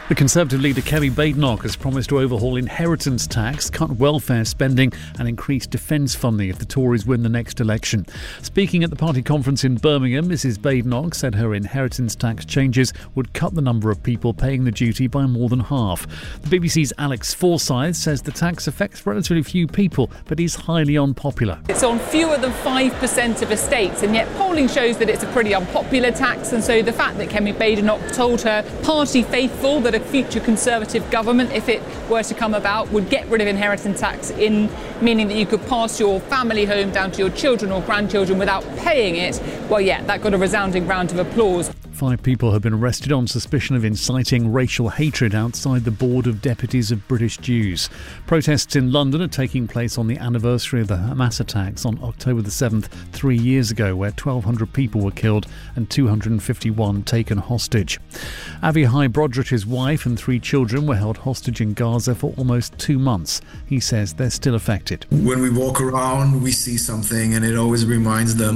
The Conservative leader Kemi Badenoch has promised to overhaul inheritance tax, cut welfare spending and increase defence funding if the Tories win the next election. Speaking at the party conference in Birmingham, Mrs Badenoch said her inheritance tax changes would cut the number of people paying the duty by more than half. The BBC's Alex Forsyth says the tax affects relatively few people but is highly unpopular. It's on fewer than 5% of estates, and yet polling shows that it's a pretty unpopular tax, and so the fact that Kemi Badenoch told her party faithful that a future Conservative government, if it were to come about, would get rid of inheritance tax, meaning that you could pass your family home down to your children or grandchildren without paying it, well, yeah, that got a resounding round of applause. 5 people have been arrested on suspicion of inciting racial hatred outside the Board of Deputies of British Jews. Protests in London are taking place on the anniversary of the Hamas attacks on October the 7th, 3 years ago, where 1,200 people were killed and 251 taken hostage. Avihai Brodrich's wife and 3 children were held hostage in Gaza for almost 2 months. He says they're still affected. When we walk around, we see something and it always reminds them